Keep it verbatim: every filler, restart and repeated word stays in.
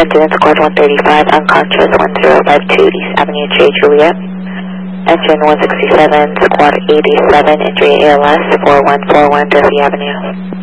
engine in squad one thirty-five, unconscious one zero five two East Avenue J Juliet. Engine one sixty-seven, squad eighty-seven, injury A L S four one four one Dusty Avenue.